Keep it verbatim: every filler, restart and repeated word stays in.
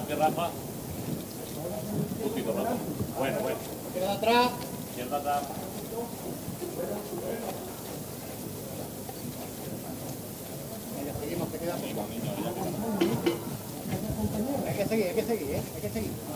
toque, Rafa. Justito, Rafa. Bueno, bueno. Queda atrás. Izquierda atrás. Venga, seguimos, te queda poco. Seguimos, niños, ya que- Hay que seguir, hay que seguir, ¿eh? Hay que seguir.